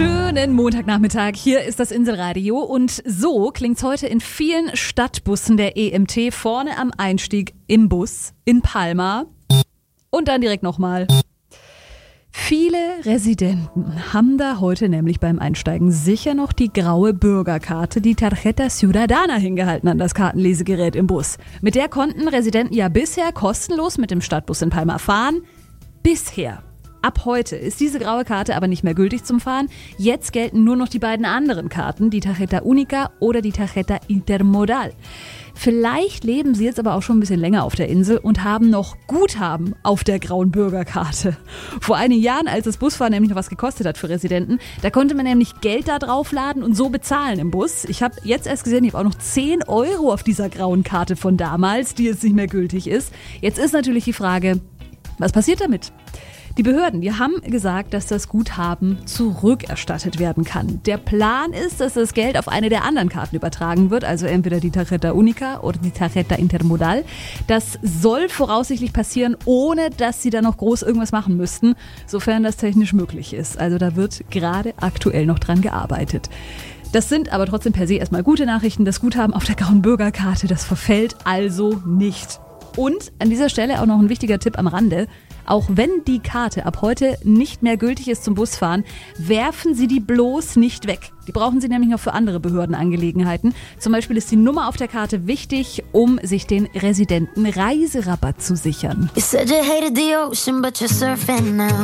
Schönen Montagnachmittag, hier ist das Inselradio und so klingt's heute in vielen Stadtbussen der EMT vorne am Einstieg im Bus in Palma und dann direkt nochmal. Viele Residenten haben da heute nämlich beim Einsteigen sicher noch die graue Bürgerkarte, die Tarjeta Ciudadana, hingehalten an das Kartenlesegerät im Bus. Mit der konnten Residenten ja bisher kostenlos mit dem Stadtbus in Palma fahren. Bisher. Ab heute ist diese graue Karte aber nicht mehr gültig zum Fahren. Jetzt gelten nur noch die beiden anderen Karten, die Tarjeta Única oder die Tarjeta Intermodal. Vielleicht leben sie jetzt aber auch schon ein bisschen länger auf der Insel und haben noch Guthaben auf der grauen Bürgerkarte. Vor einigen Jahren, als das Busfahren nämlich noch was gekostet hat für Residenten, da konnte man nämlich Geld da draufladen und so bezahlen im Bus. Ich habe jetzt erst gesehen, ich habe auch noch 10 Euro auf dieser grauen Karte von damals, die jetzt nicht mehr gültig ist. Jetzt ist natürlich die Frage, was passiert damit? Die Behörden, die haben gesagt, dass das Guthaben zurückerstattet werden kann. Der Plan ist, dass das Geld auf eine der anderen Karten übertragen wird, also entweder die Tarjeta Única oder die Tarjeta Intermodal. Das soll voraussichtlich passieren, ohne dass sie da noch groß irgendwas machen müssten, sofern das technisch möglich ist. Also da wird gerade aktuell noch dran gearbeitet. Das sind aber trotzdem per se erstmal gute Nachrichten. Das Guthaben auf der grauen Bürgerkarte, das verfällt also nicht. Und an dieser Stelle auch noch ein wichtiger Tipp am Rande. Auch wenn die Karte ab heute nicht mehr gültig ist zum Busfahren, werfen Sie die bloß nicht weg. Die brauchen Sie nämlich noch für andere Behördenangelegenheiten. Zum Beispiel ist die Nummer auf der Karte wichtig, um sich den Residenten Reiserabatt zu sichern.